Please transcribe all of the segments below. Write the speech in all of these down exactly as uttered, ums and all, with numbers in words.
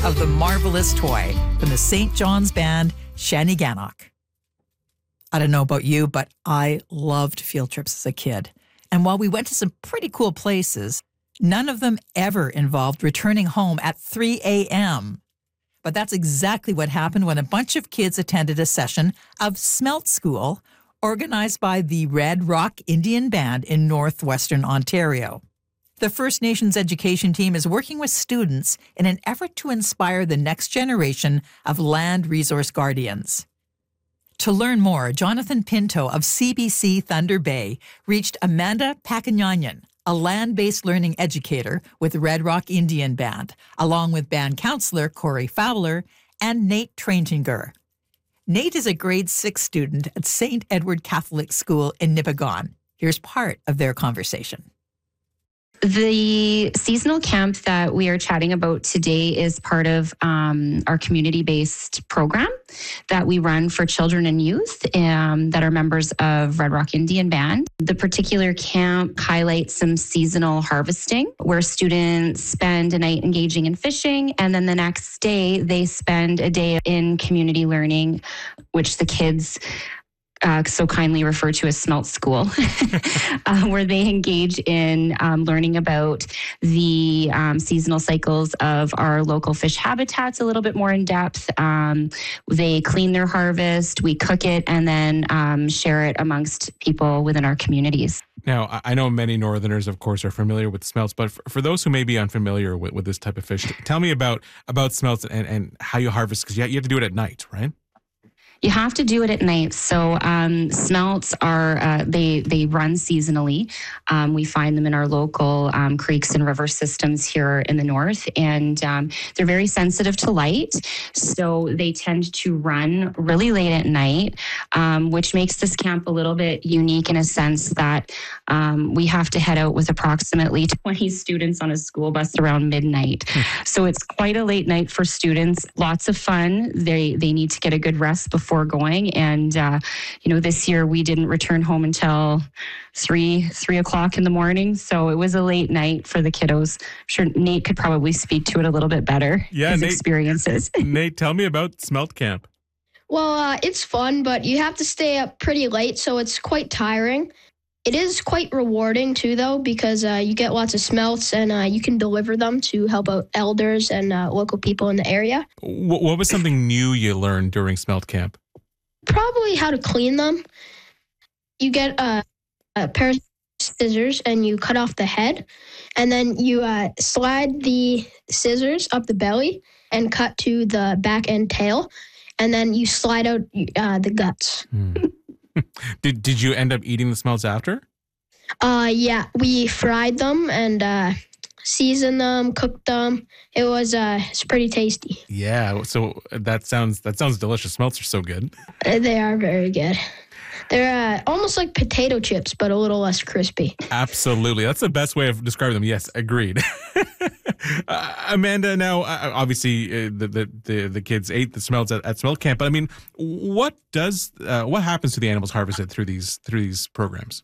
of the marvelous toy from the Saint John's Band, Shanneyganock. I don't know about you, but I loved field trips as a kid. And while we went to some pretty cool places, none of them ever involved returning home at three a.m. But that's exactly what happened when a bunch of kids attended a session of Smelt School, organized by the Red Rock Indian Band in northwestern Ontario. The First Nations education team is working with students in an effort to inspire the next generation of land resource guardians. To learn more, Jonathan Pinto of C B C Thunder Bay reached Amanda Pakanyanyan, a land-based learning educator with Red Rock Indian Band, along with band counselor Corey Fowler and Nate Traintinger. Nate is a grade six student at Saint Edward Catholic School in Nipigon. Here's part of their conversation. The seasonal camp that we are chatting about today is part of um, our community-based program that we run for children and youth um, that are members of Red Rock Indian Band. The particular camp highlights some seasonal harvesting where students spend a night engaging in fishing, and then the next day they spend a day in community learning, which the kids Uh, so kindly referred to as Smelt School, uh, where they engage in um, learning about the um, seasonal cycles of our local fish habitats a little bit more in depth. Um, they clean their harvest, we cook it, and then um, share it amongst people within our communities. Now, I know many Northerners, of course, are familiar with smelts, but for, for those who may be unfamiliar with, with this type of fish, tell me about, about smelts and, and how you harvest, because you, you have to do it at night, right? You have to do it at night. So um, smelts are, uh, they they run seasonally. Um, we find them in our local um, creeks and river systems here in the north, and um, they're very sensitive to light. So they tend to run really late at night, um, which makes this camp a little bit unique in a sense that um, we have to head out with approximately twenty students on a school bus around midnight. So it's quite a late night for students. Lots of fun. They, they need to get a good rest before before going. And, uh, you know, this year we didn't return home until three, three o'clock in the morning. So it was a late night for the kiddos. I'm sure Nate could probably speak to it a little bit better. Yeah, his Nate, experiences. Nate, tell me about Smelt Camp. Well, uh, it's fun, but you have to stay up pretty late, so it's quite tiring. It is quite rewarding, too, though, because uh, you get lots of smelts and uh, you can deliver them to help out elders and uh, local people in the area. What, what was something new you learned during Smelt Camp? Probably how to clean them. You get a, a pair of scissors and you cut off the head, and then you uh, slide the scissors up the belly and cut to the back and tail, and then you slide out uh, the guts. Hmm. Did did you end up eating the smelts after? Uh, yeah, we fried them and uh, seasoned them, cooked them. It was uh, it's pretty tasty. Yeah, so that sounds that sounds delicious. Smelts are so good. Uh, they are very good. They're uh, almost like potato chips, but a little less crispy. Absolutely, that's the best way of describing them. Yes, agreed. uh, Amanda, now uh, obviously uh, the, the the the kids ate the smelts at, at Smelt Camp, but I mean, what does uh, what happens to the animals harvested through these through these programs?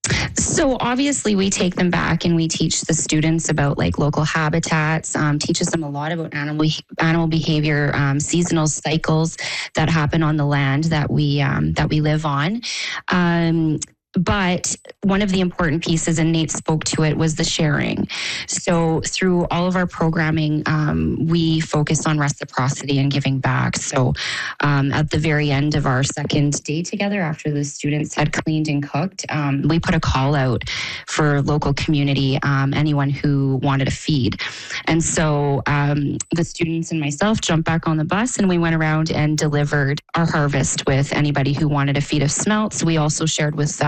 So obviously we take them back and we teach the students about like local habitats, um, teaches them a lot about animal animal behavior, um, seasonal cycles that happen on the land that we um, that we live on. Um, But one of the important pieces, and Nate spoke to it, was the sharing. So through all of our programming, um, we focus on reciprocity and giving back. So um, at the very end of our second day together, after the students had cleaned and cooked, um, we put a call out for local community, um, anyone who wanted a feed. And so um, the students and myself jumped back on the bus and we went around and delivered our harvest with anybody who wanted a feed of smelts. We also shared with